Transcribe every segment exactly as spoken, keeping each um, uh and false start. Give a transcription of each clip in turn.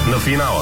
на финала.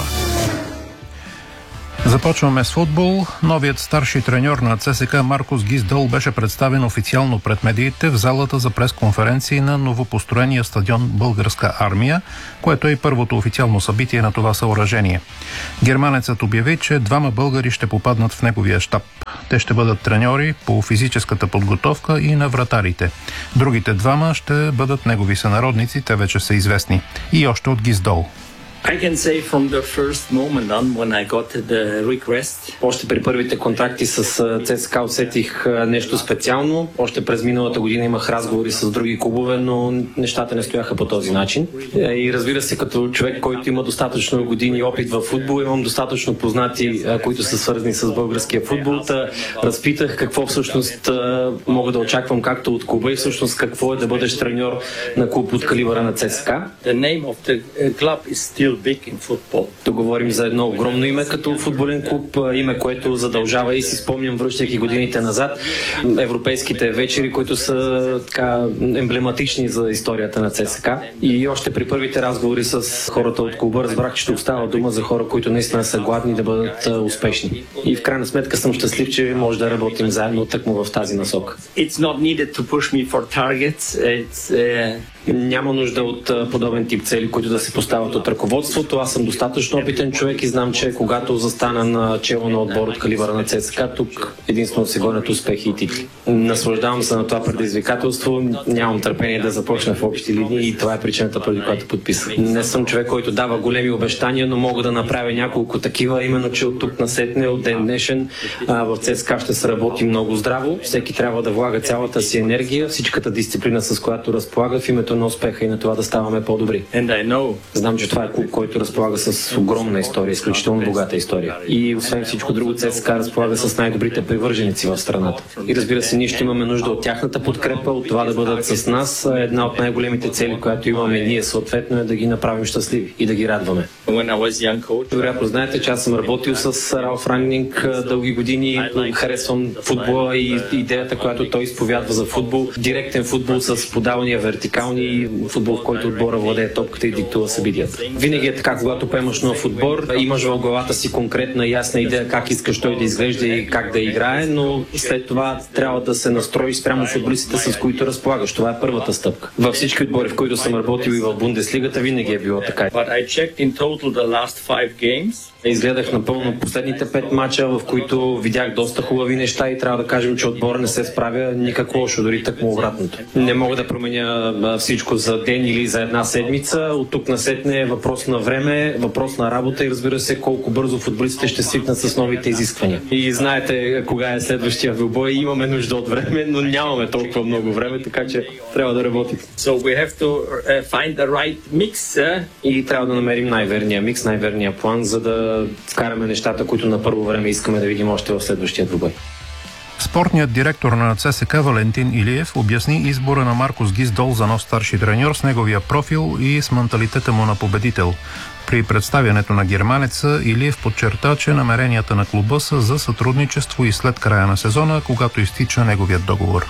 Започваме с футбол. Новият старши треньор на ЦСКА Маркус Гиздъл беше представен официално пред медиите в залата за пресконференции на новопостроения стадион Българска армия, което е и първото официално събитие на това съоръжение. Германецът обяви, че двама българи ще попаднат в неговия щаб. Те ще бъдат треньори по физическата подготовка и на вратарите. Другите двама ще бъдат негови сънародници, те вече са известни. И още от Гиздъл. I can say from the first moment on when I got the request. Още при първите контакти с ЦСКА усетих нещо специално. Още през миналата година имах разговори с други клубове, но нещата не стояха по този начин. И разбира се, като човек, който има достатъчно години опит във футбол, имам достатъчно познати, които са свързани с българския футбол. Та разпитах какво всъщност мога да очаквам както от клуба и всъщност какво е да бъдеш треньор на клуб от калибъра на ЦСКА. The name of the club is still big in football. Тук говорим за едно огромно име като футболен клуб, име, което задължава и си спомням, връщайки годините назад, европейските вечери, които са така емблематични за историята на ЦСКА. И още при първите разговори с хората от клуба разбрах, че тук става дума за хора, които наистина са гладни да бъдат успешни. И в крайна сметка съм щастлив, че може да работим заедно тъкмо в тази насока. It's not needed to push me for targets. It's, uh... Няма нужда от подобен тип цели, които да се поставят от ръководството. Аз съм достатъчно опитен човек и знам, че когато застана на чело на отбор от калибъра на ЦСКА, тук единствено се гонят успехи и титли. Наслаждавам се на това предизвикателство, нямам търпение да започна в общи линии и това е причината, преди която подписах. Не съм човек, който дава големи обещания, но мога да направя няколко такива, именно че от тук насетне, от ден днешен в ЦСКА ще се работи много здраво. Всеки трябва да влага цялата си енергия, всичката дисциплина, с която разполага в името на успеха и на това да ставаме по-добри. And I know. Знам, че това е клуб, който разполага с огромна история, изключително богата история. И освен всичко друго, ЦСКА разполага с най-добрите привърженици в страната. И разбира се, ние ще имаме нужда от тяхната подкрепа, от това да бъдат с нас. Една от най-големите цели, която имаме ние съответно е да ги направим щастливи и да ги радваме. When I was young coach, вероятно знаете, че аз съм работил с Ралф Рангник дълги години. Харесвам футбола и идеята, която той изповядва за футбол. Директен футбол с подавания вертикални, футбол, в който отбора владее топката и диктува събитията. Винаги е така, когато поемаш нов отбор, имаш в главата си конкретна ясна идея как искаш той да изглежда и как да играе, но след това трябва да се настроиш спрямо футболистите, с които разполагаш. Това е първата стъпка. Във всички отбори, в които съм работил и в Бундеслигата, винаги е било така. But I checked in total the last five games. Изгледах напълно последните пет мача, в които видях доста хубави неща и трябва да кажем, че отбора не се справя никак лошо, дори тъкмо обратното. Не мога да променя всичко за ден или за една седмица. От тук насетне е въпрос на време, въпрос на работа и разбира се колко бързо футболистите ще свикнат с новите изисквания. И знаете кога е следващия двубой. Имаме нужда от време, но нямаме толкова много време, така че трябва да работим. So we have to uh, find the right mix. Uh? И трябва да намерим най-верния микс, най-верния план, за да вкараме нещата, които на първо време искаме да видим още в следващия двубой. Спортният директор на ЦСКА Валентин Илиев обясни избора на Маркус Гиздъл за нов старши треньор с неговия профил и с менталитета му на победител. При представянето на германеца Илиев подчерта, че намеренията на клуба са за сътрудничество и след края на сезона, когато изтича неговият договор.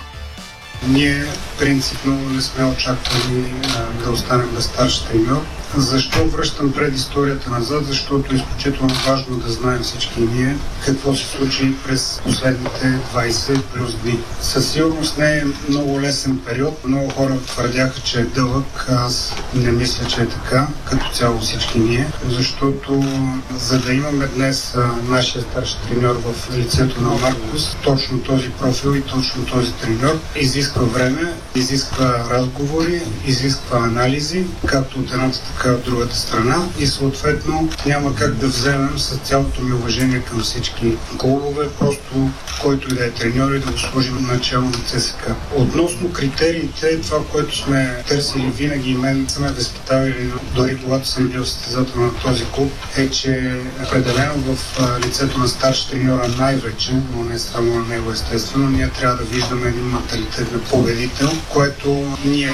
Ние принципно не сме очаквали да останем без старши треньор. Защо връщам предисторията назад? Защото е изключително важно да знаем всички ние какво се случи през последните двайсет плюс дни. Със сигурност не е много лесен период. Много хора твърдяха, че е дълъг. Аз не мисля, че е така, като цяло всички ние. Защото за да имаме днес нашия старши треньор в лицето на Маркус, точно този профил и точно този треньор изисква време, изисква разговори, изисква анализи, както от едната, така от другата страна и съответно няма как да вземем с цялото ми уважение към всички клубове, просто който и да е треньор и да го сложим начало на ЦСКА. Относно критериите, това, което сме търсили винаги и мен са ме възпитавали, дори когато съм бил състезател на този клуб, е, че определено в лицето на старши треньора най-вече, но не само на него естествено, ние трябва да виждаме един менталитет на победител, което ние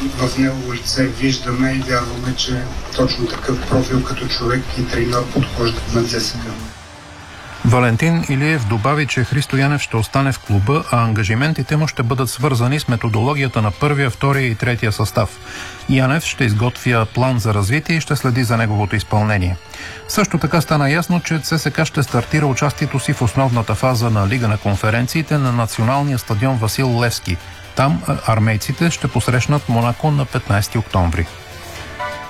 в негово лице виждаме и вярваме, че точно такъв профил като човек и треньор подхожда на ЦСКА. Валентин Илиев добави, че Христо Янев ще остане в клуба, а ангажиментите му ще бъдат свързани с методологията на първия, втория и третия състав. Янев ще изготвя план за развитие и ще следи за неговото изпълнение. Също така стана ясно, че ЦСКА ще стартира участието си в основната фаза на Лига на конференциите на националния стадион Васил Левски. Там армейците ще посрещнат Монако на петнайсети октомври.